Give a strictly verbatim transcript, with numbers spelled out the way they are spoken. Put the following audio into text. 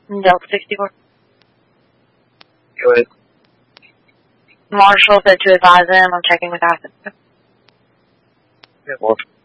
Delta sixty-four. Go ahead. Marshall said to advise them. I'm checking with Athens. Yeah, Marshall.